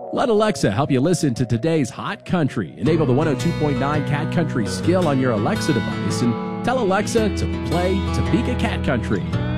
Let Alexa help you listen to today's hot country. Enable the 102.9 Cat Country skill on your Alexa device and tell Alexa to play Topeka Cat Country.